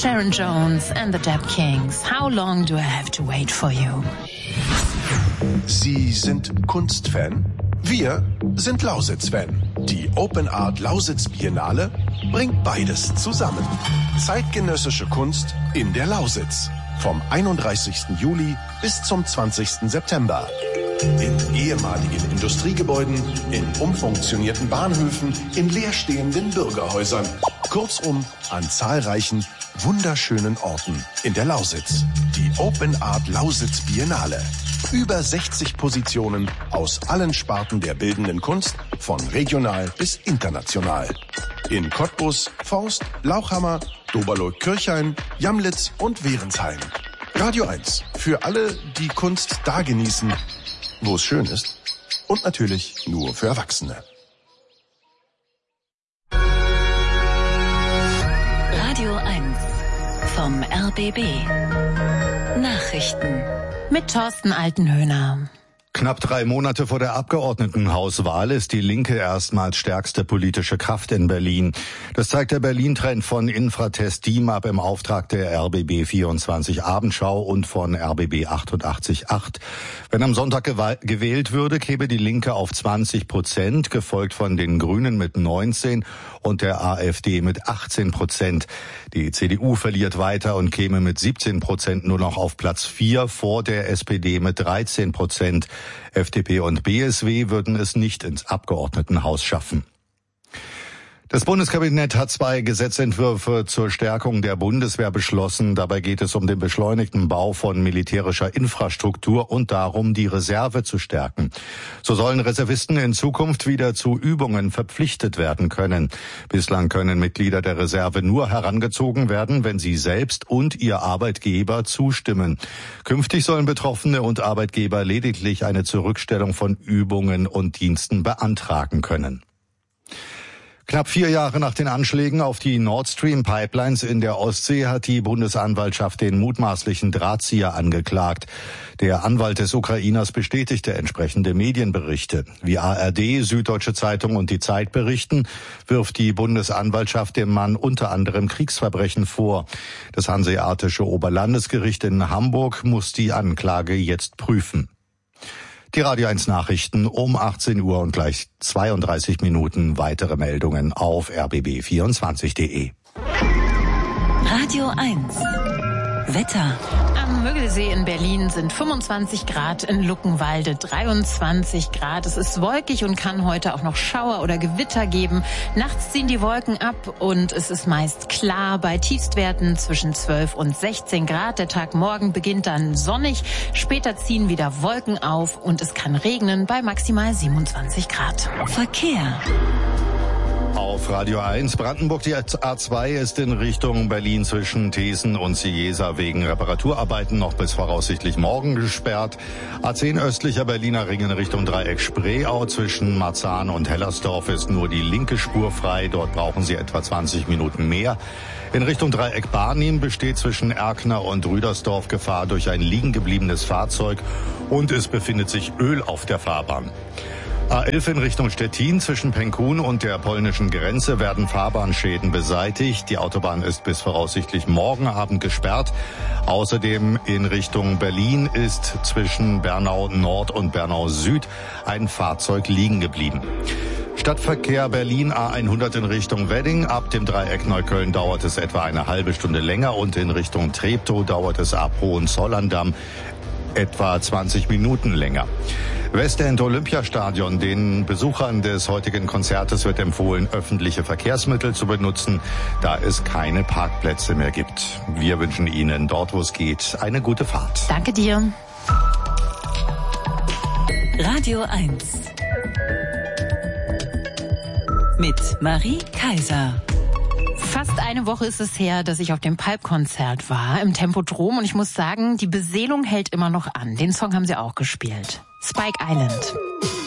Sharon Jones and the Dap Kings. How long do I have to wait for you? Sie sind Kunstfan? Wir sind Lausitz-Fan. Die Open Art Lausitz Biennale bringt beides zusammen. Zeitgenössische Kunst in der Lausitz. Vom 31. Juli bis zum 20. September. In ehemaligen Industriegebäuden, in umfunktionierten Bahnhöfen, in leerstehenden Bürgerhäusern. Kurzum, an zahlreichen, wunderschönen Orten in der Lausitz. Die Open Art Lausitz Biennale. Über 60 Positionen aus allen Sparten der bildenden Kunst, von regional bis international. In Cottbus, Forst, Lauchhammer, Doberloh-Kirchhain, Jamlitz und Wehrensheim. Radio 1 für alle, die Kunst da genießen, wo es schön ist. Und natürlich nur für Erwachsene. Radio 1 vom RBB. Nachrichten. Mit Thorsten Altenhöhner. Knapp 3 Monate vor der Abgeordnetenhauswahl ist die Linke erstmals stärkste politische Kraft in Berlin. Das zeigt der Berlin-Trend von Infratest DIMAP im Auftrag der RBB 24 Abendschau und von RBB 88.8. Wenn am Sonntag gewählt würde, käme die Linke auf 20%, gefolgt von den Grünen mit 19% und der AfD mit 18%. Die CDU verliert weiter und käme mit 17% nur noch auf Platz 4 vor der SPD mit 13%. FDP und BSW würden es nicht ins Abgeordnetenhaus schaffen. Das Bundeskabinett hat 2 Gesetzentwürfe zur Stärkung der Bundeswehr beschlossen. Dabei geht es um den beschleunigten Bau von militärischer Infrastruktur und darum, die Reserve zu stärken. So sollen Reservisten in Zukunft wieder zu Übungen verpflichtet werden können. Bislang können Mitglieder der Reserve nur herangezogen werden, wenn sie selbst und ihr Arbeitgeber zustimmen. Künftig sollen Betroffene und Arbeitgeber lediglich eine Zurückstellung von Übungen und Diensten beantragen können. Knapp 4 Jahre nach den Anschlägen auf die Nord Stream Pipelines in der Ostsee hat die Bundesanwaltschaft den mutmaßlichen Drahtzieher angeklagt. Der Anwalt des Ukrainers bestätigte entsprechende Medienberichte. Wie ARD, Süddeutsche Zeitung und die Zeit berichten, wirft die Bundesanwaltschaft dem Mann unter anderem Kriegsverbrechen vor. Das Hanseatische Oberlandesgericht in Hamburg muss die Anklage jetzt prüfen. Die Radio 1 Nachrichten um 18 Uhr und gleich 32 Minuten weitere Meldungen auf rbb24.de. Radio 1 Wetter. Am Müggelsee in Berlin sind 25 Grad, in Luckenwalde 23 Grad. Es ist wolkig und kann heute auch noch Schauer oder Gewitter geben. Nachts ziehen die Wolken ab und es ist meist klar bei Tiefstwerten zwischen 12 und 16 Grad. Der Tag morgen beginnt dann sonnig. Später ziehen wieder Wolken auf und es kann regnen bei maximal 27 Grad. Verkehr. Auf Radio 1 Brandenburg, die A2 ist in Richtung Berlin zwischen Thesen und Ciesa wegen Reparaturarbeiten noch bis voraussichtlich morgen gesperrt. A10 östlicher Berliner Ring in Richtung Dreieck Spreeau zwischen Marzahn und Hellersdorf ist nur die linke Spur frei. Dort brauchen Sie etwa 20 Minuten mehr. In Richtung Dreieck Barnim besteht zwischen Erkner und Rüdersdorf Gefahr durch ein liegengebliebenes Fahrzeug und es befindet sich Öl auf der Fahrbahn. A11 in Richtung Stettin zwischen Penkun und der polnischen Grenze werden Fahrbahnschäden beseitigt. Die Autobahn ist bis voraussichtlich morgen Abend gesperrt. Außerdem in Richtung Berlin ist zwischen Bernau Nord und Bernau Süd ein Fahrzeug liegen geblieben. Stadtverkehr Berlin A100 in Richtung Wedding. Ab dem Dreieck Neukölln dauert es etwa eine halbe Stunde länger und in Richtung Treptow dauert es ab Hohenzollern-Damm etwa 20 Minuten länger. Westend Olympiastadion. Den Besuchern des heutigen Konzertes wird empfohlen, öffentliche Verkehrsmittel zu benutzen, da es keine Parkplätze mehr gibt. Wir wünschen Ihnen dort, wo es geht, eine gute Fahrt. Danke dir. Radio 1 mit Marie Kaiser. Fast eine Woche ist es her, dass ich auf dem Pulp-Konzert war, im Tempodrom. Und ich muss sagen, die Beseelung hält immer noch an. Den Song haben sie auch gespielt. Spike Island.